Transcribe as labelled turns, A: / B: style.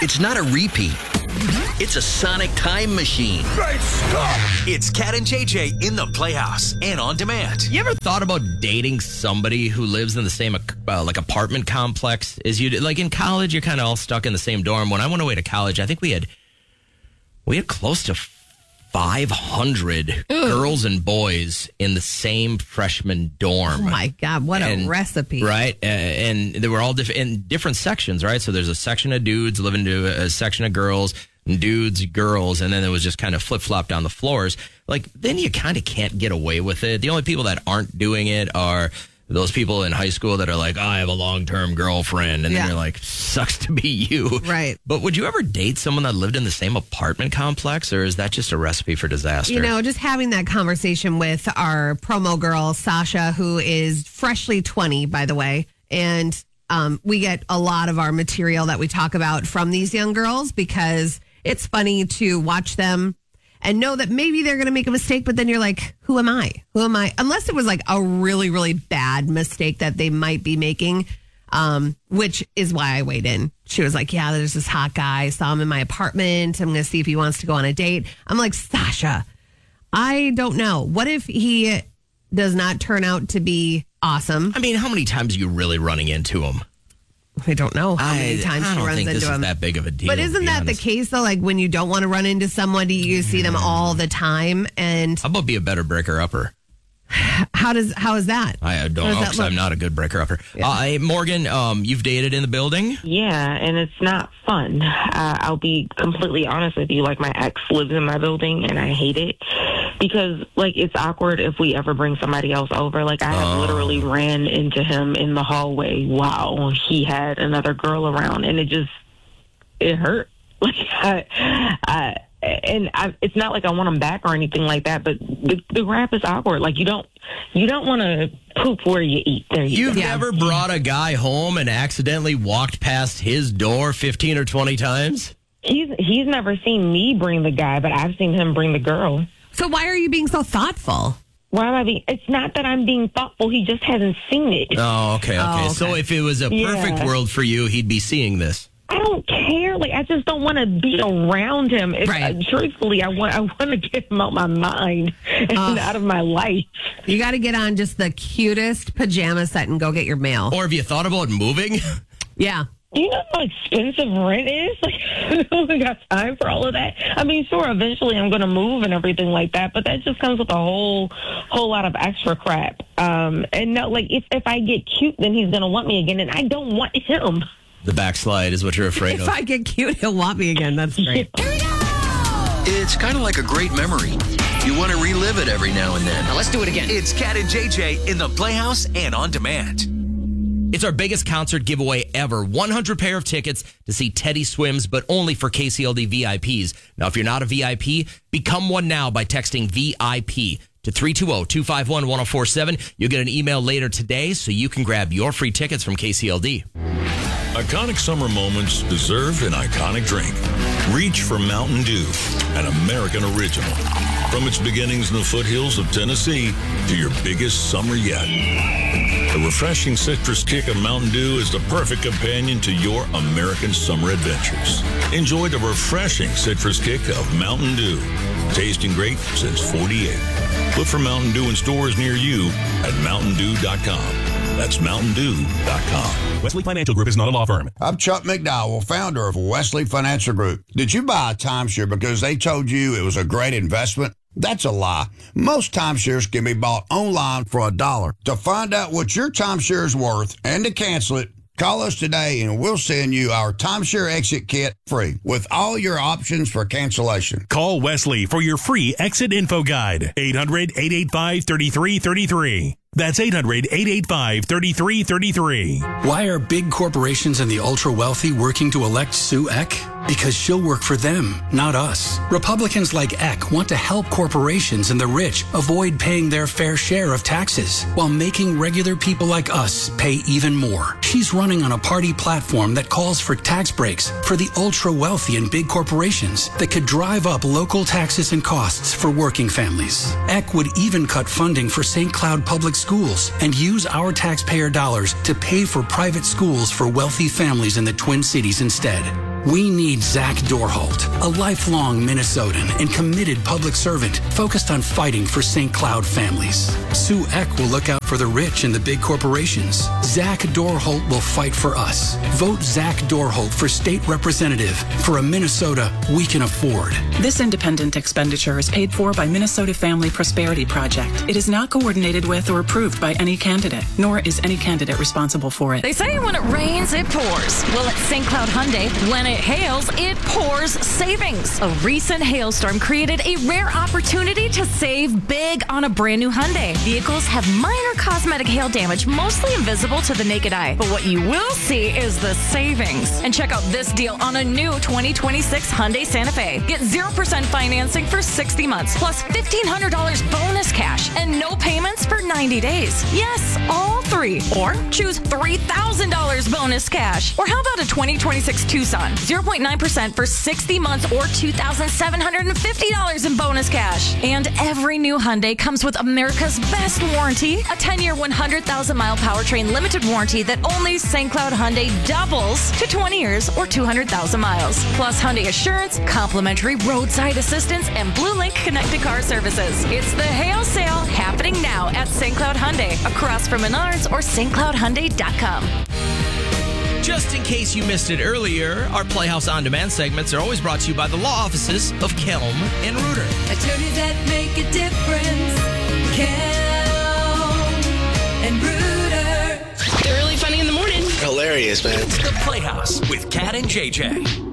A: It's not a repeat. It's a sonic time machine.
B: Great Scott! It's Cat and JJ in the Playhouse and on demand.
C: You ever thought about dating somebody who lives in the same apartment complex as you did? Like in college, you're kind of all stuck in the same dorm. When I went away to college, I think we had close to 500 girls and boys in the same freshman dorm.
D: Oh my God, what a recipe.
C: Right? And they were all in different sections, right? So there's a section of dudes living to a section of girls, dudes, girls, and then it was just kind of flip-flop down the floors. Like, then you kind of can't get away with it. The only people that aren't doing it are those people in high school that are like, I have a long-term girlfriend. And then you're like, sucks to be you.
D: Right.
C: But would you ever date someone that lived in the same apartment complex, or is that just a recipe for disaster?
D: You know, just having that conversation with our promo girl, Sasha, who is freshly 20, by the way. And we get a lot of our material that we talk about from these young girls because it's funny to watch them and know that maybe they're going to make a mistake, but then you're like, who am I? Who am I? Unless it was like a really, really bad mistake that they might be making, which is why I weighed in. She was like, yeah, there's this hot guy. I saw him in my apartment. I'm going to see if he wants to go on a date. I'm like, Sasha, I don't know. What if he does not turn out to be awesome?
C: I mean, how many times are you really running into him?
D: I don't know how many times she runs into him.
C: I don't think this is that big of a deal.
D: But isn't that the case, though? Like, when you don't want to run into someone, you see them all the time. And
C: how about be a better breaker-upper?
D: How is that?
C: I don't know, because I'm not a good breaker-upper. Yeah. Hey, Morgan, you've dated in the building?
E: Yeah, and it's not fun. I'll be completely honest with you. Like, my ex lives in my building, and I hate it. Because, like, it's awkward if we ever bring somebody else over. Like, I have literally ran into him in the hallway while he had another girl around, and it hurt. Like, it's not like I want him back or anything like that, but the rap is awkward. Like, you don't want to poop where you eat.
C: You've never brought a guy home and accidentally walked past his door 15 or 20 times?
E: He's never seen me bring the guy, but I've seen him bring the girl.
D: So why are you being so thoughtful?
E: Why am I being? It's not that I'm being thoughtful. He just hasn't seen it.
C: Oh, okay. So if it was a perfect world for you, he'd be seeing this.
E: I don't care. Like, I just don't want to be around him. Truthfully, I want to get him out my mind and out of my life.
D: You got to get on just the cutest pajama set and go get your mail.
C: Or have you thought about moving?
D: Yeah.
E: You know how expensive rent is? Like, I don't got time for all of that. I mean, sure, eventually I'm going to move and everything like that, but that just comes with a whole lot of extra crap. And no, like, if I get cute, then he's going to want me again, and I don't want him.
C: The backslide is what you're afraid of.
D: If I get cute, he'll want me again. That's great.
A: Here we go! It's kind of like a great memory. You want to relive it every now and then.
B: Now let's do it again. It's Cat and JJ in the Playhouse and on demand.
C: It's our biggest concert giveaway ever. 100 pair of tickets to see Teddy Swims, but only for KCLD VIPs. Now, if you're not a VIP, become one now by texting VIP to 320-251-1047. You'll get an email later today so you can grab your free tickets from KCLD.
F: Iconic summer moments deserve an iconic drink. Reach for Mountain Dew, an American original. From its beginnings in the foothills of Tennessee to your biggest summer yet. The refreshing citrus kick of Mountain Dew is the perfect companion to your American summer adventures. Enjoy the refreshing citrus kick of Mountain Dew. Tasting great since 48. Look for Mountain Dew in stores near you at MountainDew.com. That's MountainDew.com.
G: Wesley Financial Group is not a law firm.
H: I'm Chuck McDowell, founder of Wesley Financial Group. Did you buy a timeshare because they told you it was a great investment? That's a lie. Most timeshares can be bought online for $1. To find out what your timeshare is worth and to cancel it, call us today and we'll send you our timeshare exit kit free with all your options for cancellation.
G: Call Wesley for your free exit info guide. 800-885-3333. That's 800-885-3333.
I: Why are big corporations and the ultra-wealthy working to elect Sue Eck? Because she'll work for them, not us. Republicans like Eck want to help corporations and the rich avoid paying their fair share of taxes while making regular people like us pay even more. She's running on a party platform that calls for tax breaks for the ultra-wealthy and big corporations that could drive up local taxes and costs for working families. Eck would even cut funding for St. Cloud Public Schools and use our taxpayer dollars to pay for private schools for wealthy families in the Twin Cities instead. We need Zach Dorholt, a lifelong Minnesotan and committed public servant focused on fighting for St. Cloud families. Sue Eck will look out for the rich and the big corporations. Zach Dorholt will fight for us. Vote Zach Dorholt for state representative for a Minnesota we can afford.
J: This independent expenditure is paid for by Minnesota Family Prosperity Project. It is not coordinated with or approved by any candidate, nor is any candidate responsible for it.
K: They say when it rains, it pours. Well, at St. Cloud Hyundai, when it hails, it pours savings. A recent hailstorm created a rare opportunity to save big on a brand new Hyundai. Vehicles have minor cosmetic hail damage, mostly invisible to the naked eye. But what you will see is the savings. And check out this deal on a new 2026 Hyundai Santa Fe. Get 0% financing for 60 months, plus $1,500 bonus cash, and no payments for 90 days. Yes, all three. Or choose $3,000 bonus cash. Or how about a 2026 Tucson? 0.9% for 60 months or $2,750 in bonus cash. And every new Hyundai comes with America's best warranty, a 10-year, 100,000-mile powertrain limited warranty that only St. Cloud Hyundai doubles to 20 years or 200,000 miles. Plus Hyundai Assurance, complimentary roadside assistance, and Blue Link connected car services. It's the hail sale happening now at St. Cloud Hyundai, across from Menards or stcloudhyundai.com.
C: Just in case you missed it earlier, our Playhouse On Demand segments are always brought to you by the law offices of Kelm and Reuter.
L: Attorneys that make a difference. Kelm and Reuter.
M: They're really funny in the morning.
B: Hilarious, man. The Playhouse with Cat and JJ.